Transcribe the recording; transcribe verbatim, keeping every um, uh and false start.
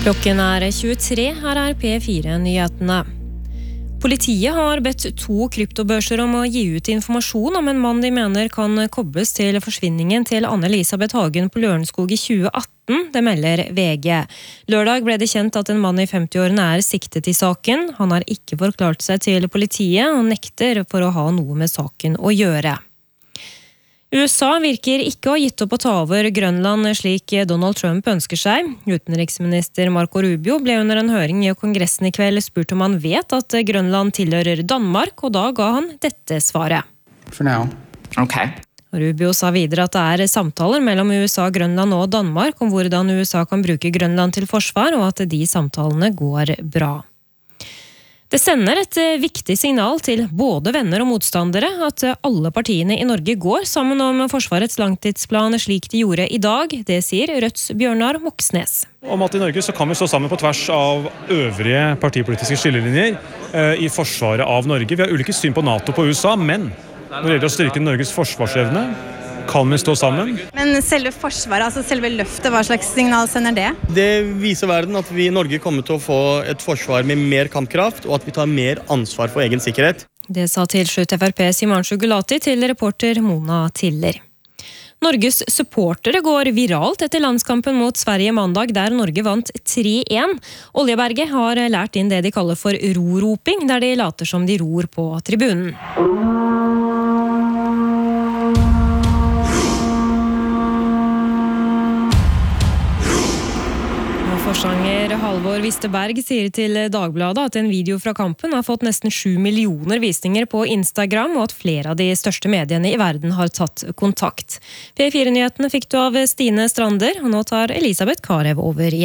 Klokken er tjuetre, her er P fire-nyhetene. Politiet har bedt to kryptobørser om å gi ut informasjon om en mann de mener kan kobles til forsvinningen til Anne-Elisabeth Hagen på Lørenskog i tjue atten, det melder V G. Lørdag ble det kjent at en mann i femti-årene er siktet i saken. Han har ikke forklart seg til politiet og nekter for å ha noe med saken å gjøre. U S A virker ikke å ha gitt opp å ta over Grønland slik Donald Trump ønsker seg. Utenriksminister Marco Rubio ble under en høring i Kongressen i kveld spurt om han vet at Grønland tilhører Danmark, og da ga han dette svaret. For now. Okay. Rubio sa videre at det er samtaler mellom U S A, Grønland og Danmark om hvordan U S A kan bruke Grønland til forsvar, og at de samtalene går bra. Det sender et viktig signal til både venner og motstandere at alle partiene i Norge går sammen om Forsvarets langtidsplan slik de gjorde i dag. Det sier Rødts Bjørnar Moxnes. Om at i Norge så kan vi stå sammen på tvers av øvrige partipolitiske skillelinjer eh, i forsvaret av Norge. Vi har ulike syn på NATO på U S A, men når det gjelder å styrke Norges forsvarsevne, kan vi stå sammen. Men selve forsvaret, altså selve løftet, hva slags signal sender det? Det viser verden at vi i Norge kommer til å få et forsvar med mer kampkraft, og at vi tar mer ansvar for egen sikkerhet. Det sa til slutt F R P's Himanshu Gulati til reporter Mona Tiller. Norges supportere går viralt etter landskampen mot Sverige mandag, der Norge vant tre én. Oljeberget har lært inn det de kaller for roroping, der de later som de ror på tribunen. Forsanger Halvor Visteberg sier til Dagbladet at en video fra kampen har fått nesten sju millioner visninger på Instagram, og at flere av de største mediene i verden har tatt kontakt. P fire-nyhetene fikk du av Stine Strander, og nå tar Elisabeth Karev over igjen.